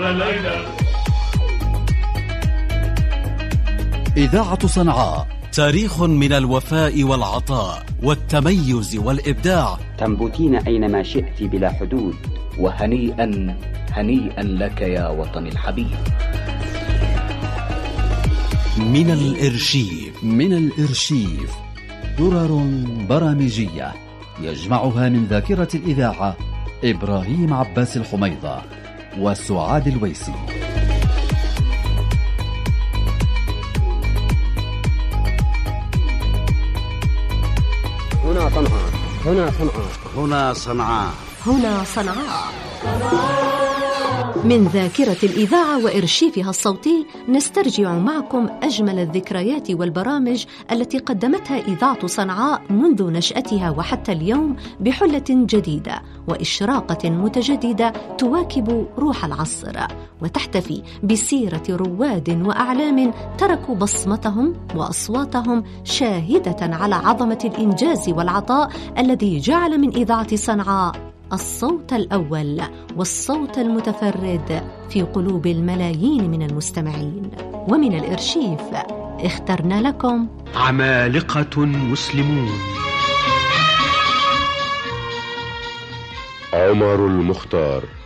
ليلى. إذاعة صنعاء، تاريخ من الوفاء والعطاء والتميز والإبداع. تنبتين أينما شئت بلا حدود. وهنيئا هنيئا لك يا وطني الحبيب. من الإرشيف درر برامجية يجمعها من ذاكرة الإذاعة إبراهيم عباس الحميضة وسعاد الويسي. هنا صنعاء، هنا صنعاء، هنا صنعاء، هنا صنعاء. من ذاكرة الإذاعة وإرشيفها الصوتي نسترجع معكم أجمل الذكريات والبرامج التي قدمتها إذاعة صنعاء منذ نشأتها وحتى اليوم، بحلة جديدة وإشراقة متجددة تواكب روح العصر، وتحتفي بسيرة رواد وأعلام تركوا بصمتهم وأصواتهم شاهدة على عظمة الإنجاز والعطاء الذي جعل من إذاعة صنعاء الصوت الأول والصوت المتفرد في قلوب الملايين من المستمعين. ومن الإرشيف اخترنا لكم عمالقة مسلمون. عمر المختار.